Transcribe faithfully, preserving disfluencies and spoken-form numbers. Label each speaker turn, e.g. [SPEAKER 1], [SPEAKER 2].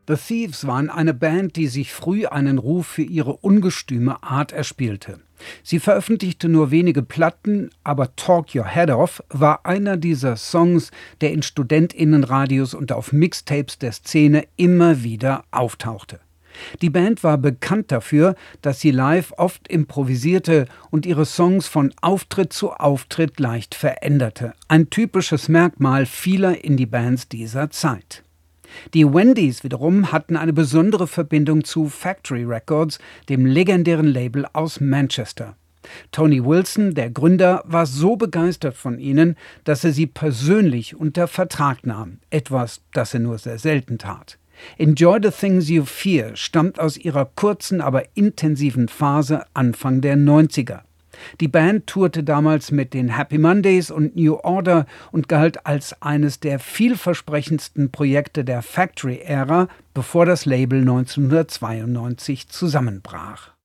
[SPEAKER 1] The Thieves waren eine Band, die sich früh einen Ruf für ihre ungestüme Art erspielte. Sie veröffentlichte nur wenige Platten, aber Talk Your Head Off war einer dieser Songs, der in StudentInnenradios und auf Mixtapes der Szene immer wieder auftauchte. Die Band war bekannt dafür, dass sie live oft improvisierte und ihre Songs von Auftritt zu Auftritt leicht veränderte. Ein typisches Merkmal vieler Indie-Bands dieser Zeit. Die Wendys wiederum hatten eine besondere Verbindung zu Factory Records, dem legendären Label aus Manchester. Tony Wilson, der Gründer, war so begeistert von ihnen, dass er sie persönlich unter Vertrag nahm, etwas, das er nur sehr selten tat. Enjoy the Things You Fear stammt aus ihrer kurzen, aber intensiven Phase Anfang der neunziger. Die Band tourte damals mit den Happy Mondays und New Order und galt als eines der vielversprechendsten Projekte der Factory-Ära, bevor das Label neunzehnhundertzweiundneunzig zusammenbrach.